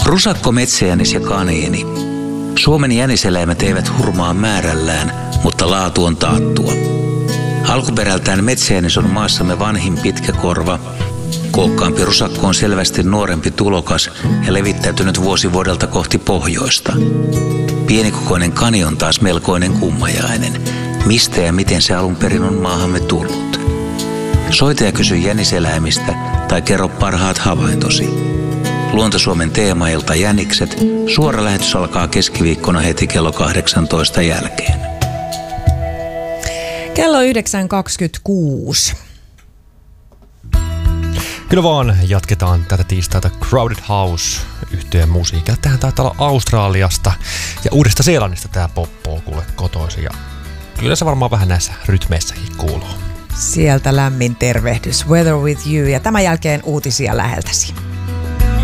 Rusakko, metsäjänis ja kaniini. Suomen jäniseläimet eivät hurmaa määrällään, mutta laatu on taattua. Alkuperältään metsäjänis on maassamme vanhin pitkäkorva. Kookkaampi rusakko on selvästi nuorempi tulokas ja levittäytynyt vuosi vuodelta kohti pohjoista. Pienikokoinen kani on taas melkoinen kummajainen. Mistä ja miten se alun perin on maahamme tullut? Soita ja kysy jäniseläimistä tai kerro parhaat havaintosi. Luontosuomen teemailta Jänikset. Suora lähetys alkaa keskiviikkona heti kello 18 jälkeen. Kello 9.26. Kyllä vaan, jatketaan tätä tiistaita Crowded House-yhtyeen musiikkia. Tähän taitaa olla Australiasta ja Uudesta-Seelannista tää poppoo kuule kotoisin. Ja kyllä se varmaan vähän näissä rytmeissäkin kuuluu. Sieltä lämmin tervehdys. Weather with you ja tämän jälkeen uutisia läheltäsi.